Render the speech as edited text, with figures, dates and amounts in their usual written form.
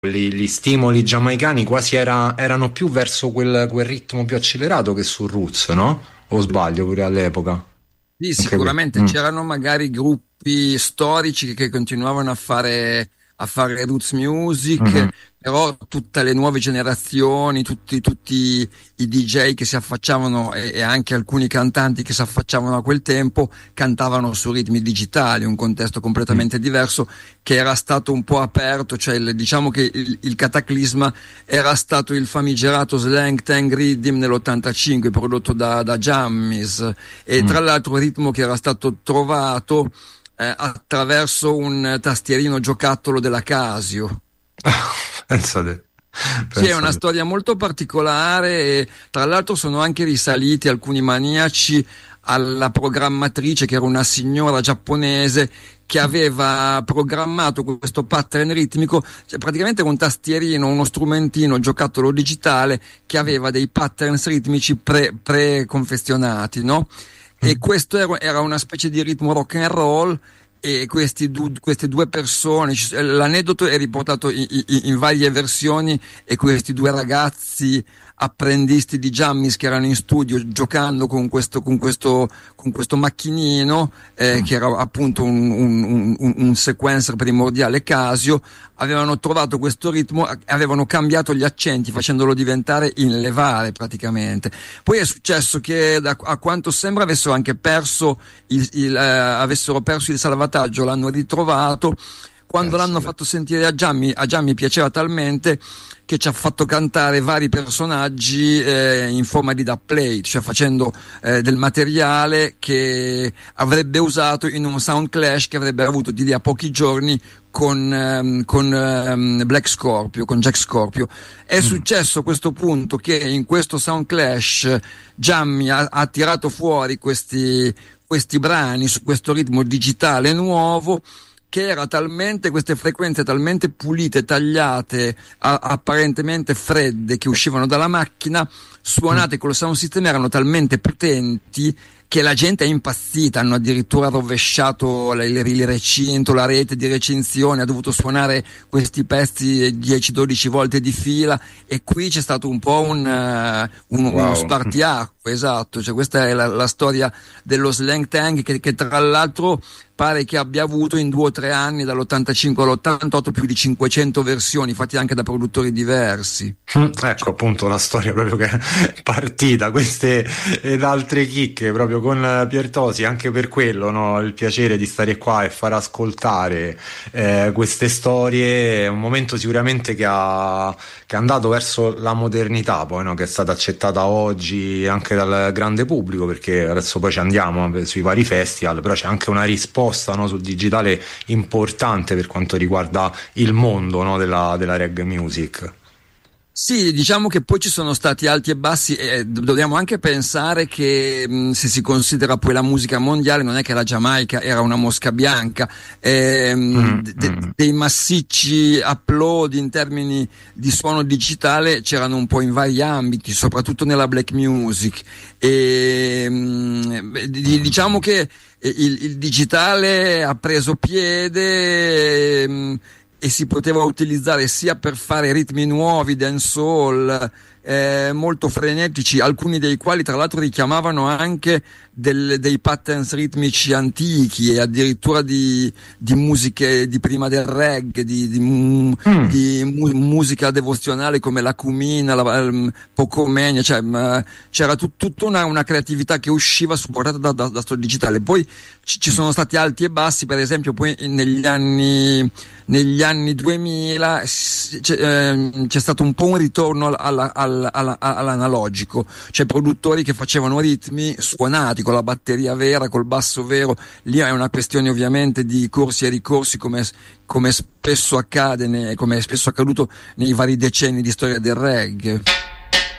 gli stimoli giamaicani quasi erano più verso quel ritmo più accelerato che sul roots, no? O sbaglio pure all'epoca? Sì, Anche sicuramente c'erano magari gruppi storici che continuavano a fare roots music, Mhm. però tutte le nuove generazioni, tutti i DJ che si affacciavano e anche alcuni cantanti che si affacciavano a quel tempo cantavano su ritmi digitali, un contesto Mm. completamente diverso che era stato un po' aperto, cioè diciamo che il cataclisma era stato il famigerato Slang Tang Rhythm nell'85 prodotto da Jammis, e tra Mm. l'altro il ritmo che era stato trovato attraverso un tastierino giocattolo della Casio. Pensate, Sì, è una pensate. storia molto particolare e tra l'altro sono anche risaliti alcuni maniaci alla programmatrice, che era una signora giapponese che aveva programmato questo pattern ritmico, cioè praticamente era un tastierino, uno strumentino, giocattolo digitale che aveva dei patterns ritmici preconfezionati, no? E Mm. questo era una specie di ritmo rock and roll, e queste due persone, l'aneddoto è riportato in varie versioni, e questi due ragazzi apprendisti di Jammis che erano in studio giocando con questo macchinino, che era appunto un sequencer primordiale Casio, avevano trovato questo ritmo, avevano cambiato gli accenti facendolo diventare inlevare praticamente. Poi è successo che a quanto sembra avessero perso il salvataggio, l'hanno ritrovato. Quando l'hanno Pensate. fatto sentire a Gianni piaceva talmente che ci ha fatto cantare vari personaggi in forma di dubplate, cioè facendo del materiale che avrebbe usato in un sound clash che avrebbe avuto di lì a pochi giorni con Black Scorpio, con Jack Scorpio. È Mm. successo a questo punto che in questo sound clash Gianni ha tirato fuori questi brani su questo ritmo digitale nuovo, che era talmente, queste frequenze talmente pulite, tagliate, apparentemente fredde, che uscivano dalla macchina, Mm. suonate col sound system, erano talmente potenti che la gente è impazzita, hanno addirittura rovesciato il recinto, la rete di recinzione, ha dovuto suonare questi pezzi 10-12 volte di fila, e qui c'è stato un po' uno Wow. spartiacque, esatto, cioè questa è la storia dello Slang Tang, che tra l'altro pare che abbia avuto in 2 o 3 anni, dall'85 all'88, più di 500 versioni, fatte anche da produttori diversi. Ecco appunto la storia proprio che è partita, queste ed altre chicche proprio con Piertosi, anche per quello, no? Il piacere di stare qua e far ascoltare queste storie, è un momento sicuramente che è andato verso la modernità, poi no? Che è stata accettata oggi anche dal grande pubblico, perché adesso poi ci andiamo sui vari festival, però c'è anche una risposta, no? Sul digitale importante per quanto riguarda il mondo, no? Della reggae music. Sì, diciamo che poi ci sono stati alti e bassi, e dobbiamo anche pensare che se si considera poi la musica mondiale, non è che la Giamaica era una mosca bianca, Mm, mm. dei massicci upload in termini di suono digitale c'erano un po' in vari ambiti, soprattutto nella black music, diciamo che il digitale ha preso piede, e si poteva utilizzare sia per fare ritmi nuovi, dancehall, molto frenetici, alcuni dei quali tra l'altro richiamavano anche dei patterns ritmici antichi, e addirittura di musiche di prima del reggae, Mm. musica devozionale come la Cumina, Pocomenia, cioè c'era tutta una creatività che usciva supportata da sto digitale. Poi ci sono stati alti e bassi, per esempio poi negli anni 2000 c'è stato un po' un ritorno all'analogico, cioè produttori che facevano ritmi suonati con la batteria vera, col basso vero. Lì è una questione ovviamente di corsi e ricorsi, come spesso accade, come è spesso accaduto nei vari decenni di storia del reggae.